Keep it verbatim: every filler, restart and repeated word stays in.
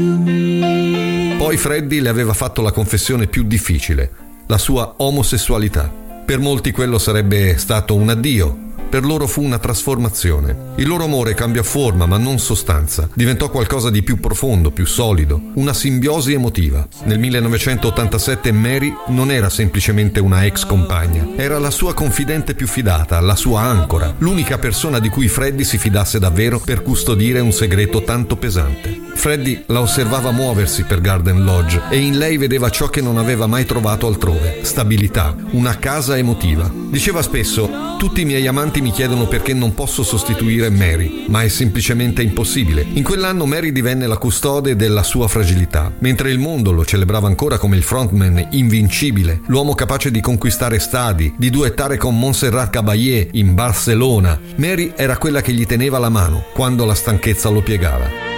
Poi Freddie le aveva fatto la confessione più difficile, la sua omosessualità. Per molti quello sarebbe stato un addio. Per loro fu una trasformazione. Il loro amore cambiò forma ma non sostanza. Diventò qualcosa di più profondo, più solido, una simbiosi emotiva. Nel millenovecentottantasette Mary non era semplicemente una ex compagna, era la sua confidente più fidata, la sua ancora, l'unica persona di cui Freddie si fidasse davvero per custodire un segreto tanto pesante. Freddie la osservava muoversi per Garden Lodge e in lei vedeva ciò che non aveva mai trovato altrove: stabilità, una casa emotiva. Diceva spesso: tutti i miei amanti mi chiedono perché non posso sostituire Mary, ma è semplicemente impossibile. In quell'anno Mary divenne la custode della sua fragilità, mentre il mondo lo celebrava ancora come il frontman invincibile, l'uomo capace di conquistare stadi, di duettare con Montserrat Caballé in Barcellona. Mary era quella che gli teneva la mano quando la stanchezza lo piegava.